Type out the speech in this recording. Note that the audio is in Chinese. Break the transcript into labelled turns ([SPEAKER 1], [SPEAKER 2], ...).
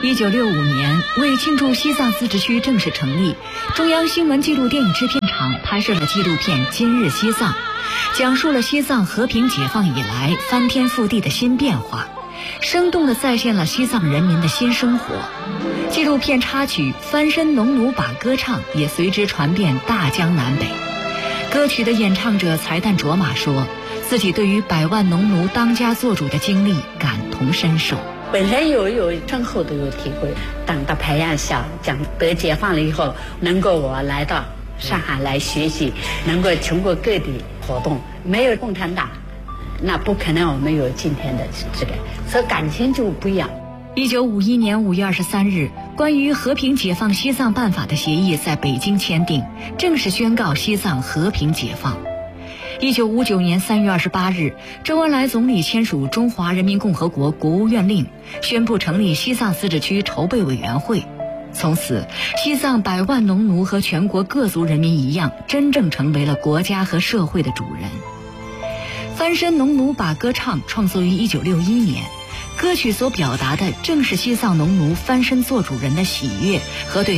[SPEAKER 1] 1965年，为庆祝西藏自治区正式成立，中央新闻纪录电影制片厂拍摄了纪录片《今日西藏》，讲述了西藏和平解放以来翻天覆地的新变化，生动地再现了西藏人民的新生活。纪录片插曲《翻身农奴把歌唱》也随之传遍大江南北。歌曲的演唱者才旦卓玛说，自己对于百万农奴当家做主的经历感同身受。
[SPEAKER 2] 本身有深厚的有体会，党的培养下，讲得解放了以后，能够我来到上海来学习，能够全国各地活动，没有共产党，那不可能我们有今天的这个，所以感情就不一样。
[SPEAKER 1] 1951年5月23日，关于和平解放西藏办法的协议在北京签订，正式宣告西藏和平解放。1959年3月28日，周恩来总理签署《中华人民共和国国务院令》，宣布成立西藏自治区筹备委员会。从此，西藏百万农奴和全国各族人民一样，真正成为了国家和社会的主人。翻身农奴把歌唱创作于1961年，歌曲所表达的正是西藏农奴翻身做主人的喜悦和对